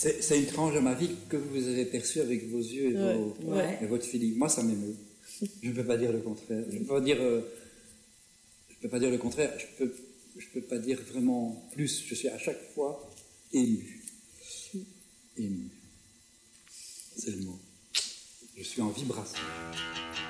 C'est une tranche de ma vie que vous avez perçue avec vos yeux et votre feeling. Moi, ça m'émeut. Je ne peux pas dire le contraire. Je ne peux pas dire le contraire. Je peux pas dire vraiment plus. Je suis à chaque fois ému. Ému. C'est le mot. Je suis en vibration.